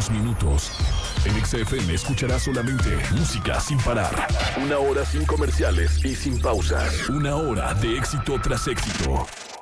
próximos minutos, en XFM escucharás solamente música sin parar. 1 hora sin comerciales y sin pausas. 1 hora de éxito tras éxito.